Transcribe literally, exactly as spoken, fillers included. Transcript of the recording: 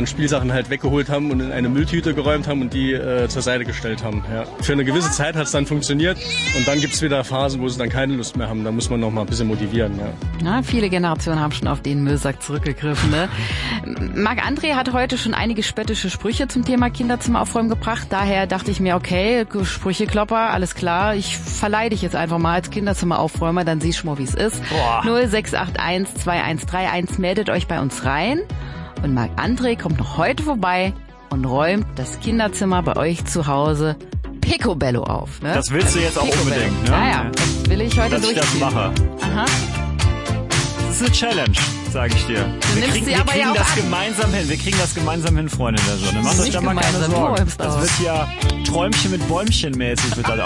dann Spielsachen halt weggeholt haben und in eine Mülltüte geräumt haben und die äh, zur Seite gestellt haben. Ja. Für eine gewisse Zeit hat es dann funktioniert und dann gibt es wieder Phasen, wo sie dann keine Lust mehr haben. Da muss man noch mal ein bisschen motivieren. Ja. Ja, viele Generationen haben schon auf den Müllsack zurückgegriffen. Ne? Marc-André hat heute schon einige spöttische Sprüche zum Thema Kinderzimmer aufräumen gebracht. Daher dachte ich mir, okay, Sprücheklopper, alles klar. Ich verleihe dich jetzt einfach mal als Kinderzimmeraufräumer, dann siehst du mal, wie es ist. Boah. null sechs acht eins zwei eins drei eins, meldet euch bei uns rein. Und Marc-André kommt noch heute vorbei und räumt das Kinderzimmer bei euch zu Hause picobello auf. Ne? Das willst du jetzt auch Picobello. unbedingt, ne? Naja, das will ich heute Dass ich durchziehen. das mache. Aha. Das ist eine Challenge, sage ich dir. Wir nimmst kriegen, sie wir aber kriegen ja auch das an. gemeinsam hin. Wir kriegen das gemeinsam hin, Freunde der Sonne. Macht euch Nicht da mal keine gemeinsam, du Sorgen. räumst Das auf. wird ja Träumchen mit Bäumchen mäßig wird das